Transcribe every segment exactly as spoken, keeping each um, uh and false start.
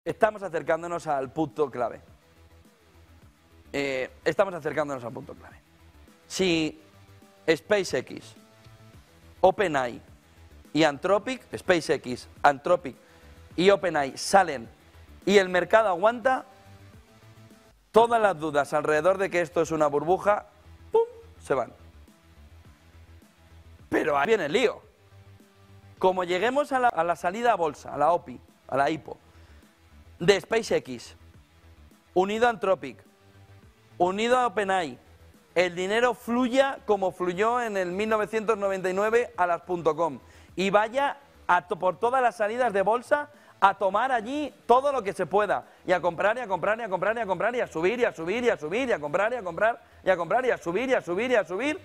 Estamos acercándonos al punto clave. Eh, estamos acercándonos al punto clave. Si SpaceX, OpenAI y Anthropic, SpaceX, Anthropic y OpenAI salen y el mercado aguanta, todas las dudas alrededor de que esto es una burbuja, ¡pum!, se van. Pero ahí viene el lío. Como lleguemos a la, a la salida a bolsa, a la O P I, a la I P O, de SpaceX, unido a Anthropic, unido a OpenAI, el dinero fluya como fluyó en el mil novecientos noventa y nueve a las .com y vaya a to por todas las salidas de bolsa a tomar allí todo lo que se pueda y a comprar y a comprar y a comprar y a comprar y a subir y a subir y a subir y a comprar y a comprar y a comprar y a subir y a subir y a subir,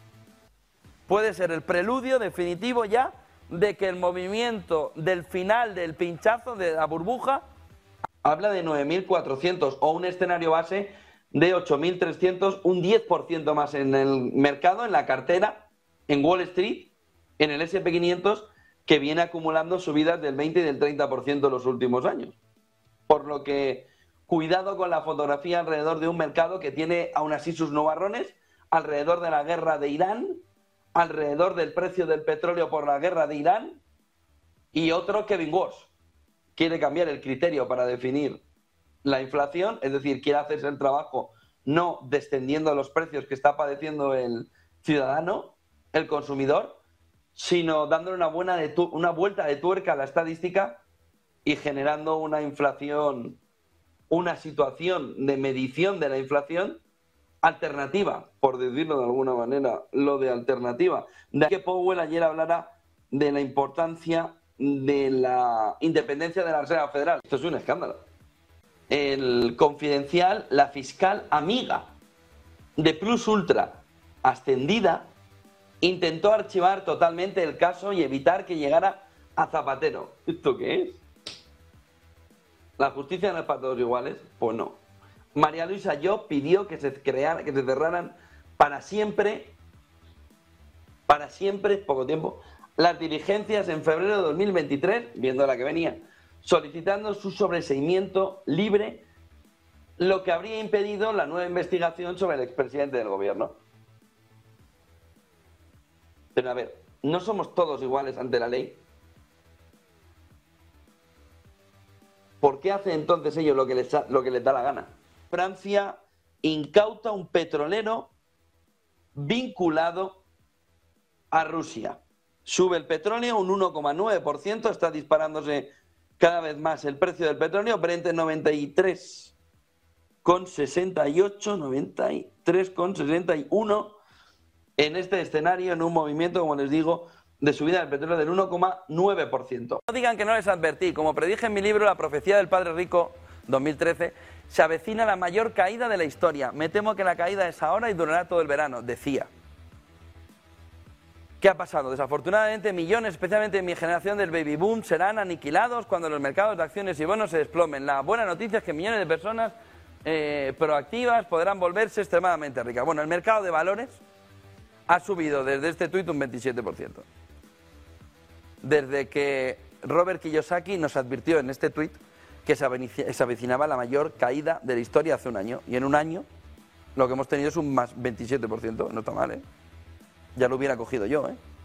puede ser el preludio definitivo ya de que el movimiento del final del pinchazo de la burbuja habla de nueve mil cuatrocientos o un escenario base de ocho mil trescientos, un diez por ciento más en el mercado, en la cartera, en Wall Street, en el ese and pe quinientos, que viene acumulando subidas del veinte y del treinta por ciento en los últimos años. Por lo que, cuidado con la fotografía alrededor de un mercado que tiene aún así sus nubarrones, alrededor de la guerra de Irán, alrededor del precio del petróleo por la guerra de Irán, y otro Kevin Walsh quiere cambiar el criterio para definir la inflación, es decir, quiere hacerse el trabajo no descendiendo los precios que está padeciendo el ciudadano, el consumidor, sino dándole una, buena de tu una vuelta de tuerca a la estadística y generando una inflación, una situación de medición de la inflación alternativa, por decirlo de alguna manera, lo de alternativa. De ahí que Powell ayer hablara de la importancia de la independencia de la Reserva Federal. Esto es un escándalo. El Confidencial, la fiscal amiga de Plus Ultra, ascendida, intentó archivar totalmente el caso y evitar que llegara a Zapatero. ¿Esto qué es? ¿La justicia no es para todos iguales? Pues no. María Luisa Llop pidió que se creara, que se cerraran para siempre, para siempre, poco tiempo, las diligencias en febrero de dos mil veintitrés, viendo la que venía, solicitando su sobreseimiento libre, lo que habría impedido la nueva investigación sobre el expresidente del gobierno. Pero a ver, ¿no somos todos iguales ante la ley? ¿Por qué hacen entonces ellos lo que les, lo que les da la gana? Francia incauta un petrolero vinculado a Rusia. Sube el petróleo un uno coma nueve por ciento, está disparándose cada vez más el precio del petróleo, frente a noventa y tres coma sesenta y ocho, noventa y tres coma sesenta y uno en este escenario, en un movimiento, como les digo, de subida del petróleo del uno coma nueve por ciento. No digan que no les advertí. Como predije en mi libro La profecía del padre rico, dos mil trece, se avecina la mayor caída de la historia. Me temo que la caída es ahora y durará todo el verano, decía. ¿Qué ha pasado? Desafortunadamente, millones, especialmente en mi generación del baby boom, serán aniquilados cuando los mercados de acciones y bonos se desplomen. La buena noticia es que millones de personas eh, proactivas podrán volverse extremadamente ricas. Bueno, el mercado de valores ha subido desde este tuit un veintisiete por ciento. Desde que Robert Kiyosaki nos advirtió en este tuit que se avecinaba la mayor caída de la historia hace un año. Y en un año lo que hemos tenido es un más veintisiete por ciento. No está mal, ¿eh? Ya lo hubiera cogido yo, ¿eh?